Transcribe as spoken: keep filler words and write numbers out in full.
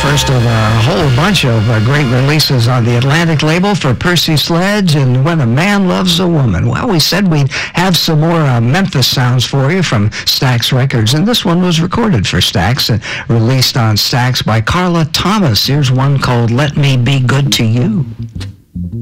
First of a whole bunch of uh, great releases on the Atlantic label for Percy Sledge and When a Man Loves a Woman. Well, we said we'd have some more uh, Memphis sounds for you from Stax Records, and this one was recorded for Stax and released on Stax by Carla Thomas. Here's one called Let Me Be Good to You.